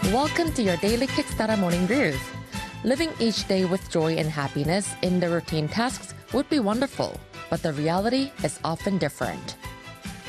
Welcome to your daily Kickstarter morning groove. Living each day with joy and happiness in the routine tasks would be wonderful, but the reality is often different.